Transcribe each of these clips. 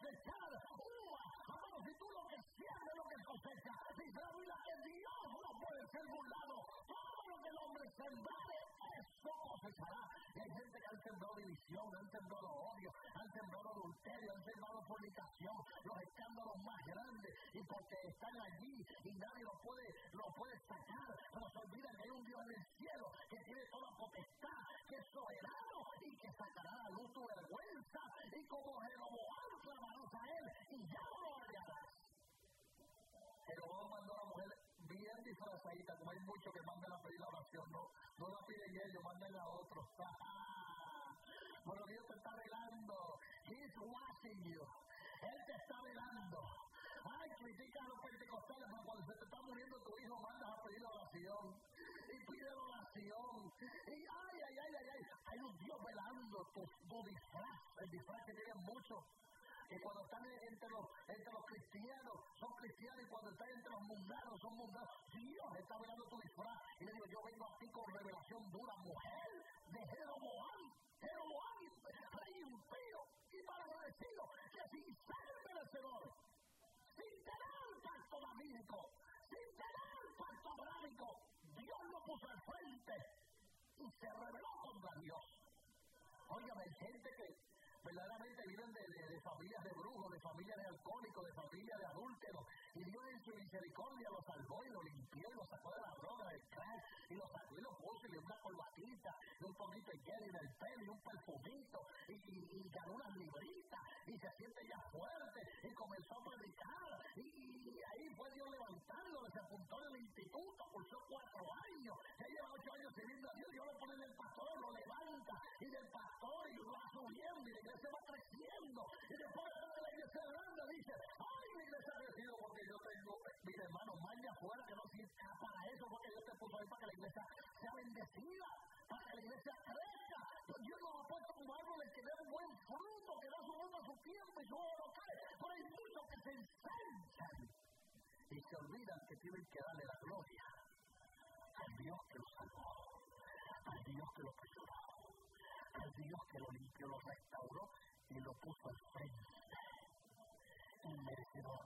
cosechar uvas. Amado, si tú lo que siembras es lo que cosechas. Dice la Biblia que Dios no puede ser burlado. Todo lo que el hombre sembrare, eso cosechará. Y hay gente que han sembrado división, han sembrado odio, han sembrado adulterio, han sembrado fornicación, los escándalos más grandes, y porque están allí y nadie los puede sacar, pero se olvidan que hay un Dios en el cielo que tiene toda potestad, que es soberano y que sacará a luz tu vergüenza, y como Jeroboam clamarás a él y ya no lo hallarás. Jeroboam mandó a la mujer bien disfrazadita, como hay muchos que mandan a pedir la oración, no la piden ellos, mandan a otros. Bueno, Dios te está velando. He's watching you. Él te está velando. Ay, critica a los pentecostales, pero cuando se te está muriendo tu hijo, mandas a pedir oración. Y pide oración. Y ay. Hay un Dios velando tu disfraz. El disfraz que tienen muchos. Que cuando están entre los cristianos, son cristianos, y cuando están entre los mundanos, son mundanos. Dios está velando tu disfraz. Y le digo, yo vengo a ti con revelación dura, mujer de Jeroboam, rey impío y malagradecido, que sin ser merecedor, sin tener pacto davídico, sin tener pacto abrámico, Dios lo puso al frente y se rebeló contra Dios. Óigame, hay gente que verdaderamente viven de familias de brujos, de familias de alcohólicos, de familias de adúlteros, y Dios en su misericordia lo salvó y lo limpió y lo sacó de la droga, del crack, y lo sacó y lo puso y le dio una corbatita, y un poquito de gel en el pelo y un perfumito, y ganó unas libritas y se siente ya fuerte y comenzó a predicar, y ahí fue Dios levantándolo, se apuntó en el instituto, cursó 4 años, ya lleva 8 años sirviendo a Dios, Dios lo pone en el pastor, lo levanta, y del pastor y lo va subiendo, y la iglesia va creciendo, y después de la iglesia grande dice, ay, la iglesia ha crecido porque yo tengo, mire hermano, maña afuera que no sirva para eso, porque Dios te puso ahí para que la iglesia sea bendecida, para que la iglesia crezca. Dios nos ha puesto como árboles que den buen fruto, que da su fruto a su tiempo y su oro cae, pero hay muchos que se ensanchan y se olvidan que tienen que darle la gloria al Dios que los salvó, al Dios que los preservó, al Dios que lo limpió, lo restauró y lo puso al frente. Inmerecedor,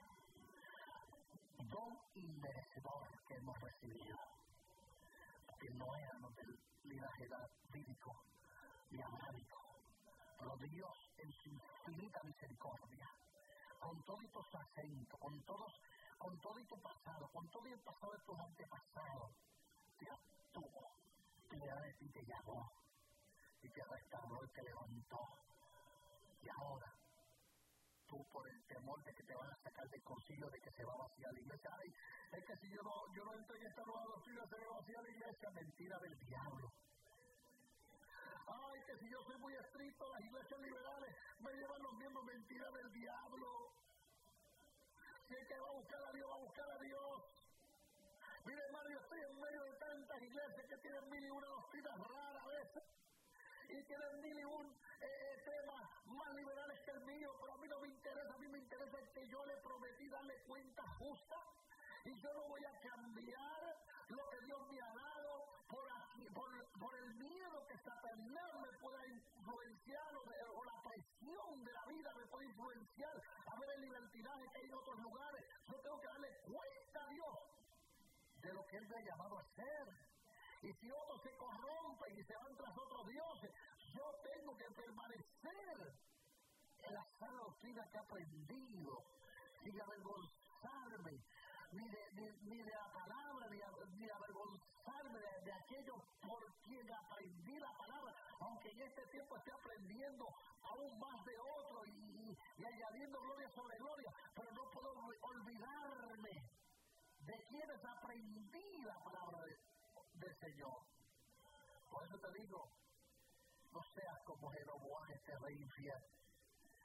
don inmerecedor que hemos recibido, porque no éramos del linaje davídico ni abrámico, pero Dios en su infinita misericordia, con todo tu acento, con todo tu pasado, con todo el pasado de tus antepasados, te obtuvo, te llamó y te restauró y te levantó. Y ahora, tú por el temor de que te van a sacar del concilio, de que se va a vaciar la iglesia, ay, es que si yo no entro en esta nueva doctrina, se va a vaciar la iglesia, mentira del diablo. Ay, que si yo soy muy estricto, las iglesias liberales me llevan los miembros, mentira del diablo. Si el que va a buscar a Dios, va a buscar a Dios. Mire, hermano, yo estoy en medio de tantas iglesias que tienen 1001 doctrinas raras a veces, y tienen 1001 temas más liberales que el mío, pero a mí no me interesa, a mí me interesa el que yo le prometí darle cuenta justa, y yo no voy a cambiar lo que Dios me ha dado por el miedo que Satanás me pueda influenciar, o la presión de la vida me puede influenciar a ver el libertinaje que hay en otros lugares. Yo tengo que darle cuenta a Dios de lo que Él me ha llamado a hacer. Y si otros se corrompen y se van tras otros dioses, yo tengo que permanecer en la sana doctrina que he aprendido, sin avergonzarme ni de la palabra, ni avergonzarme de aquello por quien aprendí la palabra, aunque en este tiempo esté aprendiendo aún más de otro y añadiendo gloria sobre gloria, pero no puedo olvidarme de quienes aprendí la palabra del Señor. Por eso te digo, no seas como Jeroboam, este rey infiel.